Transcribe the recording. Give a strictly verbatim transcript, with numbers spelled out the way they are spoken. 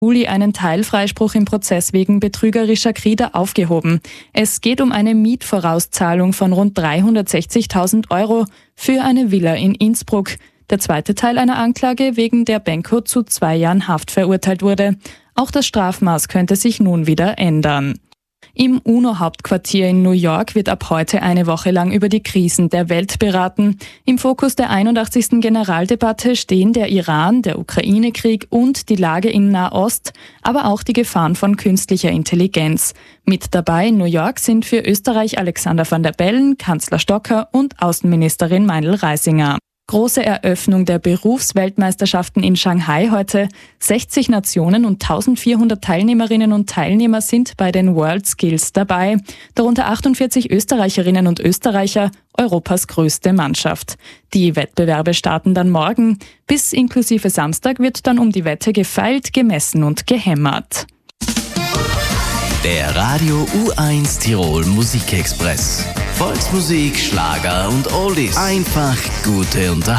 Juli einen Teilfreispruch im Prozess wegen betrügerischer Kredite aufgehoben. Es geht um eine Mietvorauszahlung von rund dreihundertsechzigtausend Euro für eine Villa in Innsbruck. Der zweite Teil einer Anklage, wegen der Benko zu zwei Jahren Haft verurteilt wurde. Auch das Strafmaß könnte sich nun wieder ändern. Im UNO-Hauptquartier in New York wird ab heute eine Woche lang über die Krisen der Welt beraten. Im Fokus der einundachtzigsten Generaldebatte stehen der Iran, der Ukraine-Krieg und die Lage in Nahost, aber auch die Gefahren von künstlicher Intelligenz. Mit dabei in New York sind für Österreich Alexander Van der Bellen, Kanzler Stocker und Außenministerin Meindl-Reisinger. Große Eröffnung der Berufsweltmeisterschaften in Shanghai heute. sechzig Nationen und eintausendvierhundert Teilnehmerinnen und Teilnehmer sind bei den World Skills dabei. Darunter achtundvierzig Österreicherinnen und Österreicher, Europas größte Mannschaft. Die Wettbewerbe starten dann morgen. Bis inklusive Samstag wird dann um die Wette gefeilt, gemessen und gehämmert. Der Radio U eins Tirol Musikexpress. Volksmusik, Schlager und Oldies. Einfach gute Unterhaltung.